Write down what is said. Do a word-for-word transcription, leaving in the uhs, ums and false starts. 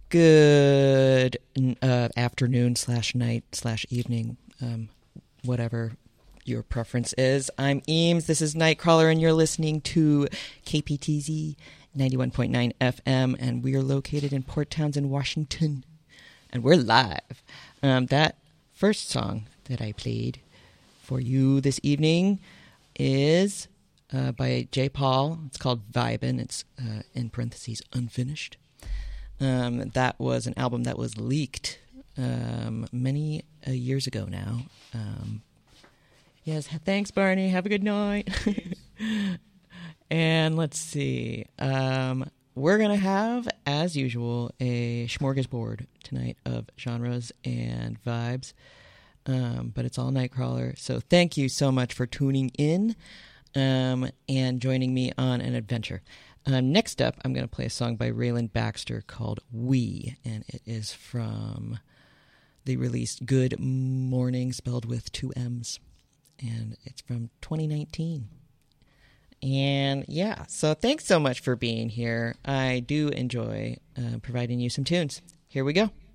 Good uh, afternoon slash night slash evening, um, whatever your preference is. I'm Eames. This is Nightcrawler, and you're listening to K P T Z ninety-one point nine F M, and we are located in Port Townsend, Washington, and we're live. Um, that first song that I played for you this evening is uh, by J. Paul. It's called Vibin'. It's uh, in parentheses unfinished. Um, that was an album that was leaked um, many uh, years ago now. Um, yes, thanks, Barney. Have a good night. And let's see. Um, we're going to have, as usual, a smorgasbord tonight of genres and vibes. Um, but it's all Nightcrawler. So thank you so much for tuning in um, and joining me on an adventure. Um, next up, I'm going to play a song by Raylan Baxter called We, and it is from the release Good Morning, spelled with two M's, and it's from twenty nineteen. And yeah, so thanks so much for being here. I do enjoy uh, providing you some tunes. Here we go.